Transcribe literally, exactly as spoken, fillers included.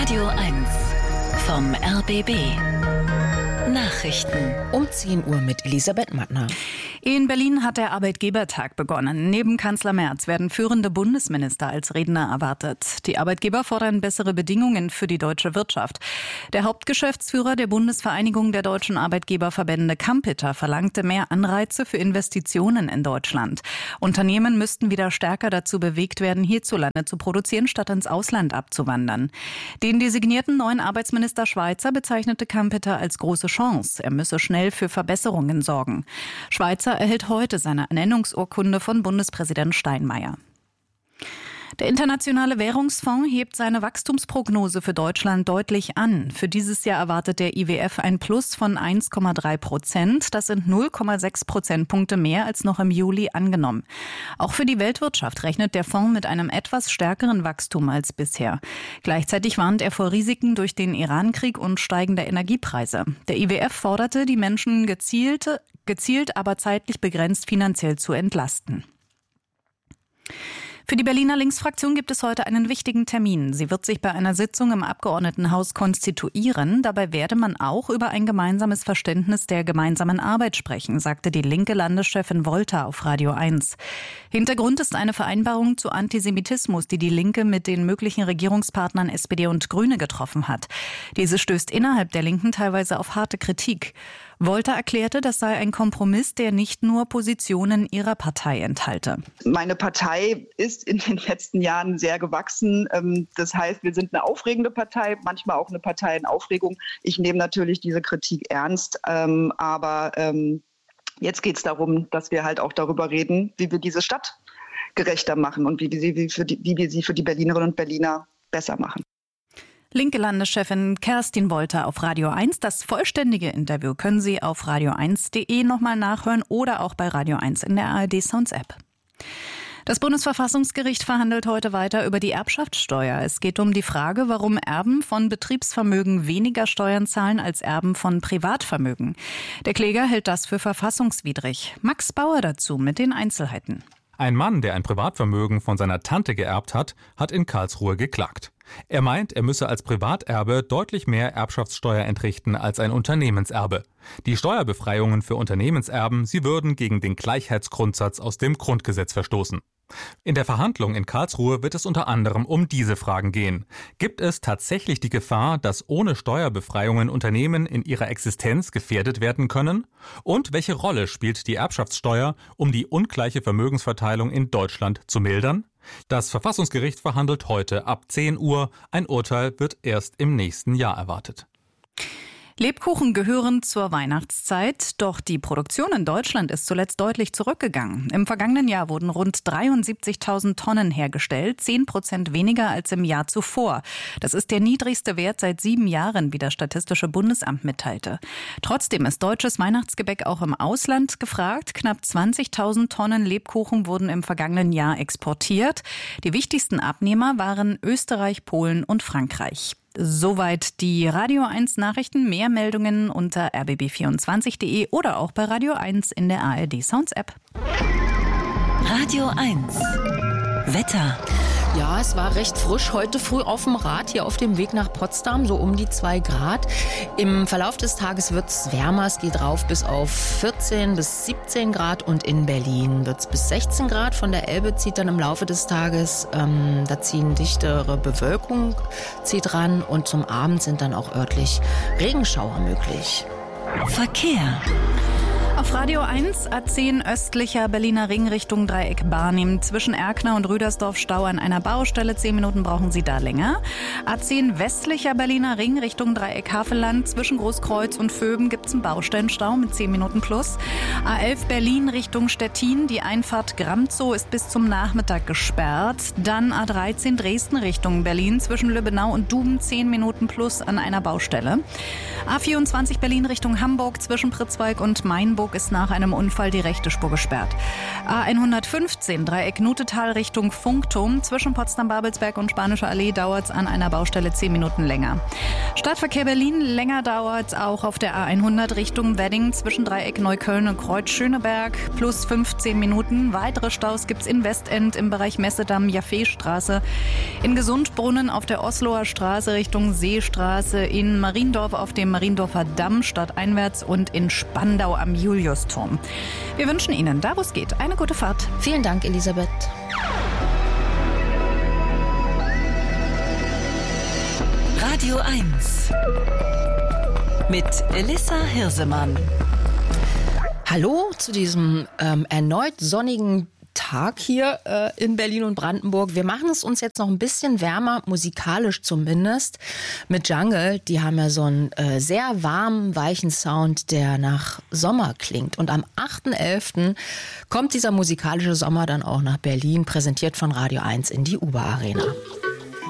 Radio eins vom R B B. Nachrichten um zehn Uhr mit Elisabeth Mattner. In Berlin hat der Arbeitgebertag begonnen. Neben Kanzler Merz werden führende Bundesminister als Redner erwartet. Die Arbeitgeber fordern bessere Bedingungen für die deutsche Wirtschaft. Der Hauptgeschäftsführer der Bundesvereinigung der deutschen Arbeitgeberverbände Kampeter verlangte mehr Anreize für Investitionen in Deutschland. Unternehmen müssten wieder stärker dazu bewegt werden, hierzulande zu produzieren, statt ins Ausland abzuwandern. Den designierten neuen Arbeitsminister Schweizer bezeichnete Kampeter als große Chance. Er müsse schnell für Verbesserungen sorgen. Schweizer erhält heute seine Ernennungsurkunde von Bundespräsident Steinmeier. Der Internationale Währungsfonds hebt seine Wachstumsprognose für Deutschland deutlich an. Für dieses Jahr erwartet der I W F ein Plus von eins Komma drei Prozent. Das sind null Komma sechs Prozentpunkte mehr als noch im Juli angenommen. Auch für die Weltwirtschaft rechnet der Fonds mit einem etwas stärkeren Wachstum als bisher. Gleichzeitig warnt er vor Risiken durch den Irankrieg und steigende Energiepreise. Der I W F forderte, die Menschen gezielt, gezielt, aber zeitlich begrenzt finanziell zu entlasten. Für die Berliner Linksfraktion gibt es heute einen wichtigen Termin. Sie wird sich bei einer Sitzung im Abgeordnetenhaus konstituieren. Dabei werde man auch über ein gemeinsames Verständnis der gemeinsamen Arbeit sprechen, sagte die linke Landeschefin Wolter auf Radio eins. Hintergrund ist eine Vereinbarung zu Antisemitismus, die die Linke mit den möglichen Regierungspartnern S P D und Grüne getroffen hat. Diese stößt innerhalb der Linken teilweise auf harte Kritik. Wolter erklärte, das sei ein Kompromiss, der nicht nur Positionen ihrer Partei enthalte. Meine Partei ist in den letzten Jahren sehr gewachsen. Das heißt, wir sind eine aufregende Partei, manchmal auch eine Partei in Aufregung. Ich nehme natürlich diese Kritik ernst, aber jetzt geht es darum, dass wir halt auch darüber reden, wie wir diese Stadt gerechter machen und wie wir sie für die, wie wir sie für die Berlinerinnen und Berliner besser machen. Linke Landeschefin Kerstin Wolter auf Radio eins. Das vollständige Interview können Sie auf radio eins punkt de nochmal nachhören oder auch bei Radio eins in der A R D Sounds App. Das Bundesverfassungsgericht verhandelt heute weiter über die Erbschaftssteuer. Es geht um die Frage, warum Erben von Betriebsvermögen weniger Steuern zahlen als Erben von Privatvermögen. Der Kläger hält das für verfassungswidrig. Max Bauer dazu mit den Einzelheiten. Ein Mann, der ein Privatvermögen von seiner Tante geerbt hat, hat in Karlsruhe geklagt. Er meint, er müsse als Privaterbe deutlich mehr Erbschaftssteuer entrichten als ein Unternehmenserbe. Die Steuerbefreiungen für Unternehmenserben, sie würden gegen den Gleichheitsgrundsatz aus dem Grundgesetz verstoßen. In der Verhandlung in Karlsruhe wird es unter anderem um diese Fragen gehen. Gibt es tatsächlich die Gefahr, dass ohne Steuerbefreiungen Unternehmen in ihrer Existenz gefährdet werden können? Und welche Rolle spielt die Erbschaftssteuer, um die ungleiche Vermögensverteilung in Deutschland zu mildern? Das Verfassungsgericht verhandelt heute ab zehn Uhr. Ein Urteil wird erst im nächsten Jahr erwartet. Lebkuchen gehören zur Weihnachtszeit, doch die Produktion in Deutschland ist zuletzt deutlich zurückgegangen. Im vergangenen Jahr wurden rund dreiundsiebzigtausend Tonnen hergestellt, zehn Prozent weniger als im Jahr zuvor. Das ist der niedrigste Wert seit sieben Jahren, wie das Statistische Bundesamt mitteilte. Trotzdem ist deutsches Weihnachtsgebäck auch im Ausland gefragt. Knapp zwanzigtausend Tonnen Lebkuchen wurden im vergangenen Jahr exportiert. Die wichtigsten Abnehmer waren Österreich, Polen und Frankreich. Soweit die Radio eins Nachrichten. Mehr Meldungen unter r b b vierundzwanzig punkt de oder auch bei Radio eins in der A R D Sounds App. Radio eins Wetter. Ja, es war recht frisch heute früh auf dem Rad hier auf dem Weg nach Potsdam, so um die zwei Grad. Im Verlauf des Tages wird es wärmer, es geht rauf bis auf vierzehn bis siebzehn Grad und in Berlin wird es bis sechzehn Grad. Von der Elbe zieht dann im Laufe des Tages, ähm, da ziehen dichtere Bewölkung, zieht ran und zum Abend sind dann auch örtlich Regenschauer möglich. Verkehr. Auf Radio eins A zehn östlicher Berliner Ring Richtung Dreieck Barnim. Zwischen Erkner und Rüdersdorf Stau an einer Baustelle. Zehn Minuten brauchen Sie da länger. A zehn westlicher Berliner Ring Richtung Dreieck Havelland. Zwischen Großkreuz und Vöben gibt es einen Baustellenstau mit zehn Minuten plus. A elf Berlin Richtung Stettin. Die Einfahrt Gramzow ist bis zum Nachmittag gesperrt. Dann A dreizehn Dresden Richtung Berlin. Zwischen Lübbenau und Duben zehn Minuten plus an einer Baustelle. A vierundzwanzig Berlin Richtung Hamburg. Zwischen Pritzwalk und Mainburg Hamburg ist nach einem Unfall die rechte Spur gesperrt. A hundertfünfzehn, Dreieck Nutetal Richtung Funkturm. Zwischen Potsdam-Babelsberg und Spanische Allee dauert es an einer Baustelle zehn Minuten länger. Stadtverkehr Berlin, länger dauert es auch auf der A hundert Richtung Wedding zwischen Dreieck Neukölln und Kreuz Schöneberg. Plus fünfzehn Minuten. Weitere Staus gibt es in Westend im Bereich Messedamm, Jaffeestraße. In Gesundbrunnen auf der Osloer Straße Richtung Seestraße. In Mariendorf auf dem Mariendorfer Damm stadteinwärts und in Spandau am Juliusturm. Wir wünschen Ihnen, da wo es geht, eine gute Fahrt. Vielen Dank, Elisabeth. Radio eins mit Elissa Hirsemann. Hallo zu diesem ähm, erneut sonnigen Tag hier äh, in Berlin und Brandenburg. Wir machen es uns jetzt noch ein bisschen wärmer, musikalisch zumindest, mit Jungle. Die haben ja so einen äh, sehr warmen, weichen Sound, der nach Sommer klingt. Und am achten elften kommt dieser musikalische Sommer dann auch nach Berlin, präsentiert von Radio eins in die Uber Arena.